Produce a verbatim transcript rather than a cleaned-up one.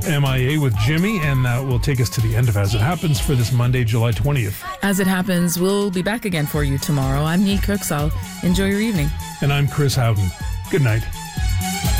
M I A with Jimmy, and that will take us to the end of As It Happens for this Monday, July twentieth. As It Happens, we'll be back again for you tomorrow. I'm Neil Crooksall. Enjoy your evening. And I'm Chris Howden. Good night.